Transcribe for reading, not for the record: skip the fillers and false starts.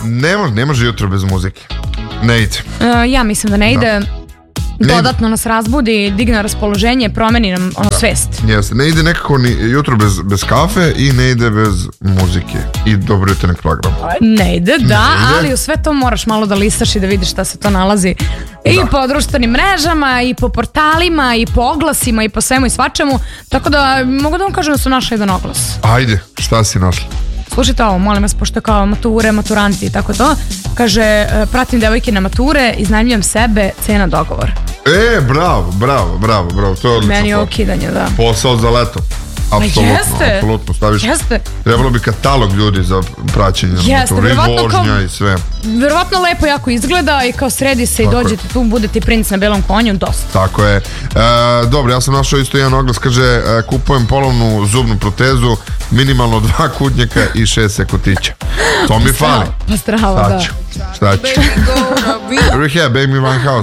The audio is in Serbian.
Ne može jutro bez muzike. Ne ide. Ja mislim da ne ide. Dodatno nas razbudi, digne raspoloženje, promeni nam svest. Jeste, ne ide nekako ni jutro bez kafe i ne ide bez muzike i dobro jutarnji program. Ne ide, ali u sve to moraš malo da listaš i da vidiš šta se to nalazi i po društvenim mrežama i po portalima i po oglasima i po svemu i svačemu, tako da mogu da vam kažem da sam našla jedan oglas. Ajde, šta si našla? Slušajte ovo, molim vas, pošto kao mature, maturanti i tako to. Kaže, pratim devojke na mature, iznajmljujem sebe, cena dogovor. Bravo, to je odlično. Meni je okidanje, da. Posao za leto. Apsolutno, staviš. Trebalo bi katalog ljudi za praćenje na maturi, vožnja i sve. Verovatno lepo jako izgleda i kao sredi se i dođete tu, budete princ na belom konju, dosta. Tako je. Dobro, ja sam našao isto jedan oglas, kaže, kupujem polovnu zubnu protezu, minimalno 2 kutnjaka i 6 sekotića. To mi fali. Pa strava, da. Šta ću? Rehab, Amy Winehouse.